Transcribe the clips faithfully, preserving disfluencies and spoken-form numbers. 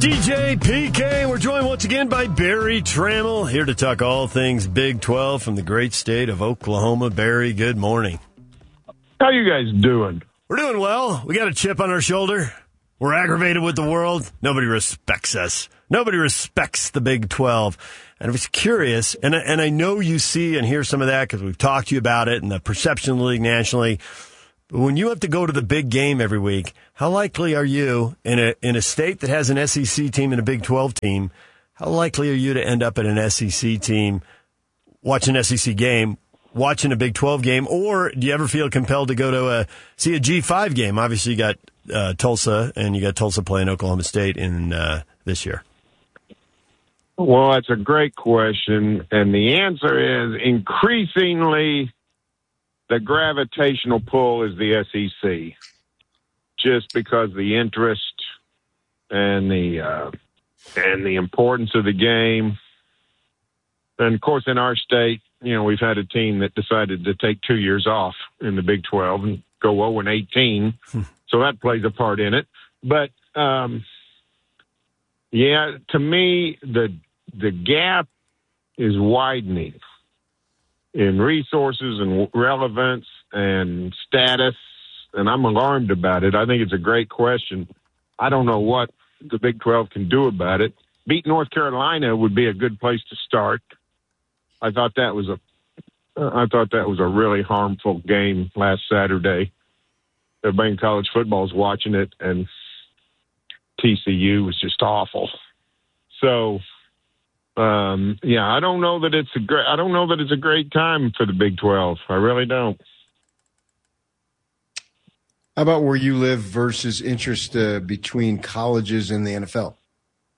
D J P K. We're joined once again by Barry Trammell, here to talk all things Big twelve from the great state of Oklahoma. Barry, good morning. How you guys doing? We're doing well. We got a chip on our shoulder. We're aggravated with the world. Nobody respects us. Nobody respects the Big twelve. And I was curious, and, and I know you see and hear some of that because we've talked to you about it and the perception of the league nationally. But when you have to go to the big game every week, how likely are you, in a in a state that has an S E C team and a Big twelve team, how likely are you to end up at an S E C team, watch an S E C game, watching a Big twelve game, or do you ever feel compelled to go to a see a G five game? Obviously, you got uh, Tulsa, and you got Tulsa playing Oklahoma State in uh, this year. Well, that's a great question, and the answer is increasingly the gravitational pull is the S E C, just because the interest and the uh, and the importance of the game. And, of course, in our state, you know, we've had a team that decided to take two years off in the Big twelve and go oh and eighteen, so that plays a part in it. But, um, yeah, to me, the the gap is widening in resources and relevance and status, and I'm alarmed about it. I think it's a great question. I don't know what the Big twelve can do about it. Beat North Carolina would be a good place to start. I thought that was a, uh, I thought that was a really harmful game last Saturday. Everybody in college football is watching it, and T C U was just awful. So, um, yeah, I don't know that it's a great. I don't know that it's a great time for the Big twelve. I really don't. How about where you live versus interest uh, between colleges and the N F L?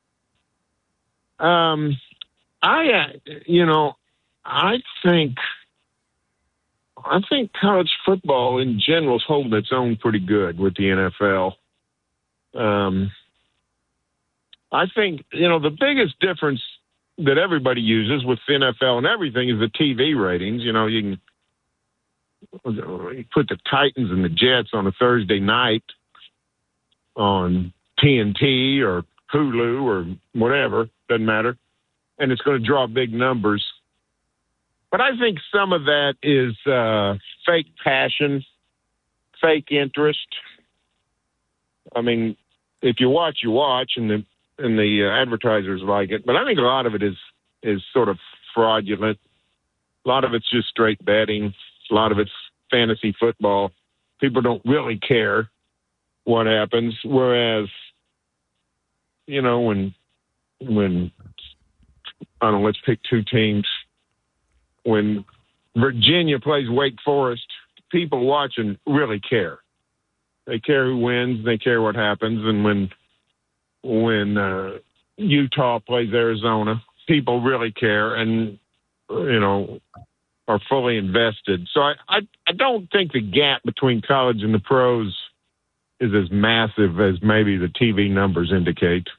Um, I, uh, you know, I think, I think college football in general is holding its own pretty good with the N F L. Um, I think, you know, the biggest difference that everybody uses with the N F L and everything is the T V ratings. You know, you can you put the Titans and the Jets on a Thursday night on T N T or Hulu or whatever, doesn't matter, and it's going to draw big numbers. But I think some of that is uh, fake passion, fake interest. I mean, if you watch, you watch, and the and the uh, advertisers like it. But I think a lot of it is is sort of fraudulent. A lot of it's just straight betting. A lot of it's fantasy football. People don't really care what happens. Whereas, you know, when when I don't know, let's pick two teams. When Virginia plays Wake Forest, people watching really care. They care who wins. They care what happens. And when when uh, Utah plays Arizona, people really care and, you know, are fully invested. So I, I, I don't think the gap between college and the pros is as massive as maybe the T V numbers indicate.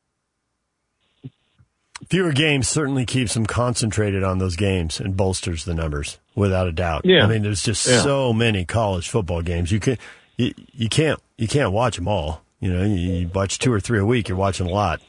Fewer games certainly keeps them concentrated on those games and bolsters the numbers, without a doubt. Yeah. I mean, there's just yeah. so many college football games. You can you, you can't you can't watch them all. You know, you, you watch two or three a week. You're watching a lot.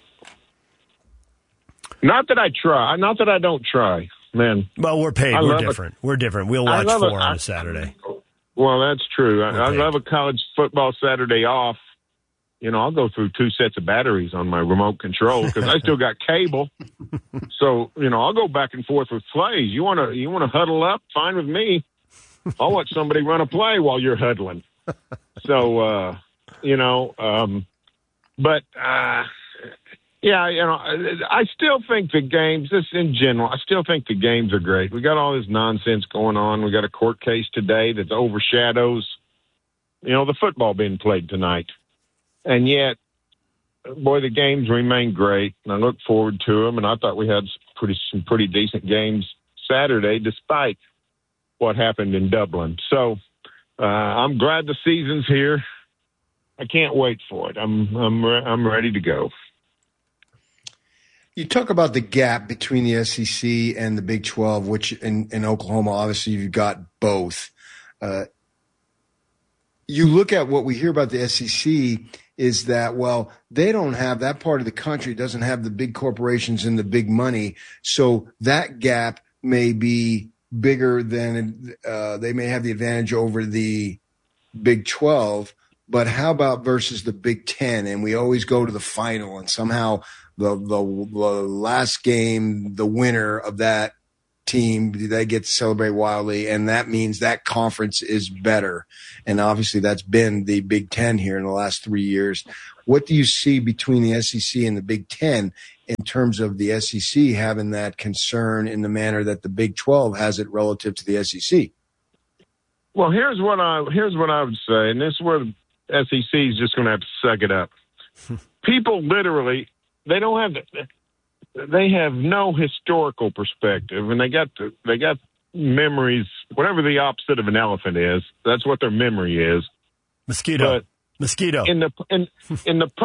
Not that I try. Not that I don't try, man. Well, we're paid. I we're different. A, we're different. We'll watch four a, on I, a Saturday. Well, that's true. I, I love a college football Saturday off. You know, I'll go through two sets of batteries on my remote control because I still got cable. So, you know, I'll go back and forth with plays. You want to you want to huddle up? Fine with me. I'll watch somebody run a play while you're huddling. So, uh, you know, um, but, uh, yeah, you know, I still think the games, just in general, I still think the games are great. We got all this nonsense going on. We got a court case today that overshadows, you know, the football being played tonight. And yet, boy, the games remain great, and I look forward to them. And I thought we had pretty some pretty decent games Saturday, despite what happened in Dublin. So uh, I'm glad the season's here. I can't wait for it. I'm I'm re- I'm ready to go. You talk about the gap between the S E C and the Big twelve, which in, in Oklahoma, obviously, you've got both. Uh, you look at what we hear about the S E C is that, well, they don't have that part of the country doesn't have the big corporations and the big money. So that gap may be bigger than uh, they may have the advantage over the Big twelve. But how about versus the Big Ten? And we always go to the final, and somehow the the, the last game, the winner of that team, they get to celebrate wildly, and that means that conference is better. And obviously that's been the Big Ten here in the last three years. What do you see between the S E C and the Big Ten in terms of the S E C having that concern in the manner that the Big twelve has it relative to the S E C? Well, here's what I here's what I would say, and this is where the S E C is just going to have to suck it up. People literally, they don't have, they have no historical perspective, and they got the, they got memories. Whatever the opposite of an elephant is, that's what their memory is. Mosquito. But Mosquito. In the in in the